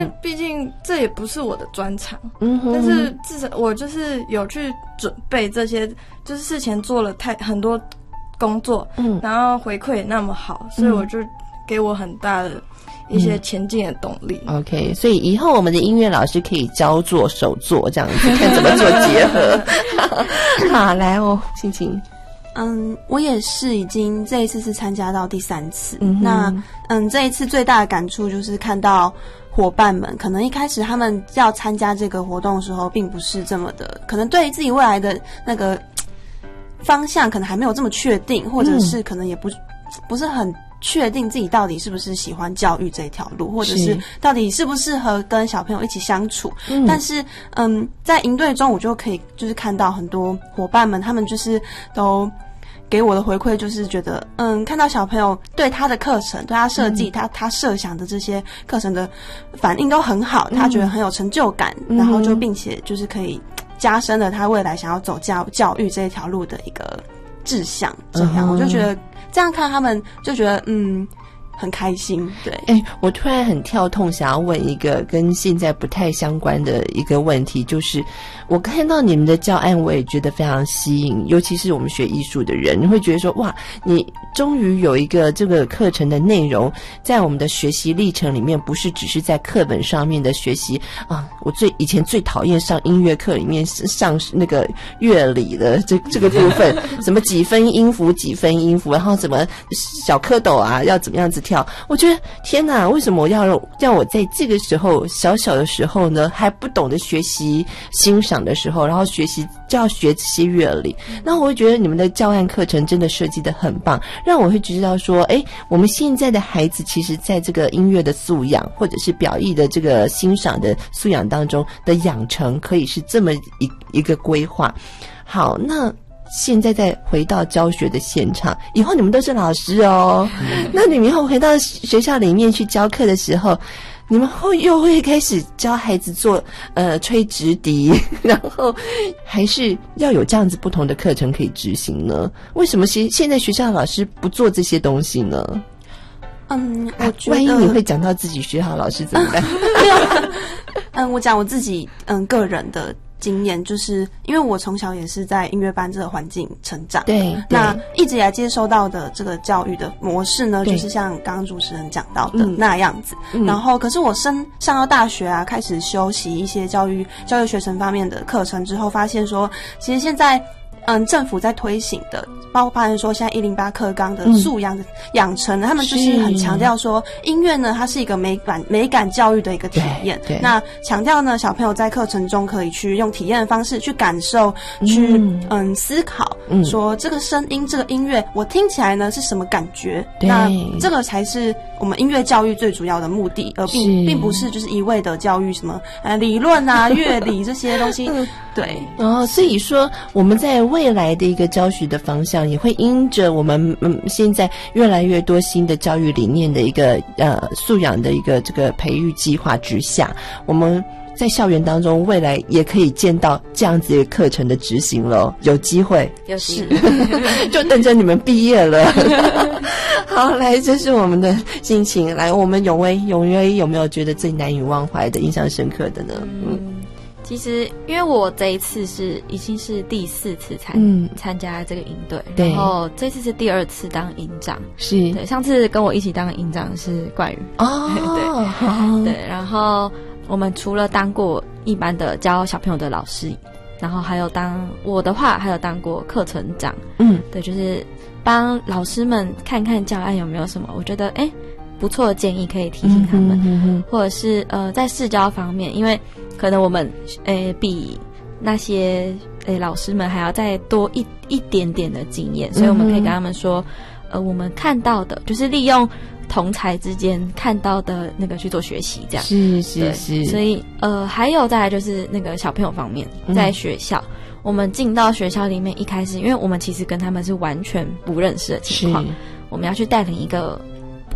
毕竟这也不是我的专长，但是至少我就是有去准备这些，就是事前做了很多工作，然后回馈也那么好，所以我就给我很大的一些前进的动力。 OK， 所以以后我们的音乐老师可以教做手做这样子，看怎么做结合。好，来哦，青青。 我也是这一次是参加到第3次。那这一次最大的感触就是看到伙伴们可能一开始他们要参加这个活动的时候并不是这么的，可能对于自己未来的那个方向可能还没有这么确定，或者是可能也不是很确定自己到底是不是喜欢教育这条路，或者是到底适不适合跟小朋友一起相处。但是在营队中我就可以就是看到很多伙伴们他们就是都给我的回馈，就是觉得看到小朋友对他的课程，对他设计他设想的这些课程的反应都很好，他觉得很有成就感，然后就并且就是可以加深了他未来想要走教育这一条路的一个志向。这样我就觉得这样看他们就觉得很开心。对， 我突然很跳痛，想要问一个跟现在不太相关的一个问题，就是我看到你们的教案，我也觉得非常吸引，尤其是我们学艺术的人，你会觉得说，哇，你终于有一个这个课程的内容，在我们的学习历程里面，不是只是在课本上面的学习啊。我以前最讨厌上音乐课里面上那个乐理的这个部分，什么几分音符几分音符，然后怎么小蝌蚪啊要怎么样子跳，我觉得天哪，为什么要让我在这个时候小小的时候呢，还不懂得学习欣赏的时候，然后就要学这些乐理。那我会觉得你们的教案课程真的设计得很棒，让我会知道说，我们现在的孩子其实在这个音乐的素养或者是表意的这个欣赏的素养当中的养成可以是这么一个规划。好，那现在再回到教学的现场，以后你们都是老师哦。那你们以后回到学校里面去教课的时候，你们又会开始教孩子做吹直笛，然后还是要有这样子不同的课程可以执行呢？为什么现在学校的老师不做这些东西呢？我觉得万一你会讲到自己学校老师怎么办？ 我讲我自己个人的经验，就是因为我从小也是在音乐班这个环境成长， 对， 那一直以来接收到的这个教育的模式呢，就是像刚刚主持人讲到的那样子。然后可是我上到大学啊，开始修习一些教育学程方面的课程之后，发现说其实现在政府在推行的，包括说现在108课纲的素养的养成，他们就是很强调说音乐呢，它是一个美感教育的一个体验。那强调呢，小朋友在课程中可以去用体验的方式去感受，去思考，说这个声音这个音乐我听起来呢是什么感觉。那这个才是我们音乐教育最主要的目的，而并不是就是一味的教育什么理论啊乐理这些东西。对， 所以说我们在未来的一个教学的方向也会因着我们现在越来越多新的教育理念的一个素养的一个这个培育计划之下，我们在校园当中未来也可以见到这样子的课程的执行了，有机会就等着你们毕业了。好，来，这是我们的心情。来，我们永威有没有觉得最难以忘怀的印象深刻的呢？ 其实因为我这一次已经是第4次参加这个营队，然后这次是第2次当营长。是，对，上次跟我一起当营长是冠宇。对，然后我们除了当过一般的教小朋友的老师，然后还有当过课程长。对，就是帮老师们看看教案有没有什么我觉得不错的建议可以提醒他们，或者是在试教方面，因为可能我们比那些老师们还要再多一点点的经验，所以我们可以跟他们说，我们看到的就是利用同才之间看到的那个去做学习，这样是。所以还有再来就是那个小朋友方面，在学校。我们进到学校里面，一开始因为我们其实跟他们是完全不认识的情况，我们要去带领一个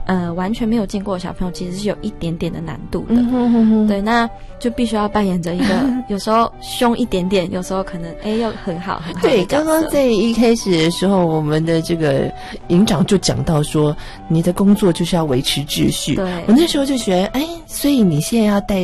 完全没有见过的小朋友，其实是有一点点的难度的。对，那就必须要扮演着一个有时候凶一点点，有时候可能又很好很好的角色。 对，刚刚在一开始的时候，我们的这个营长就讲到说，你的工作就是要维持秩序。 对， 我那时候就觉得，所以你现在要带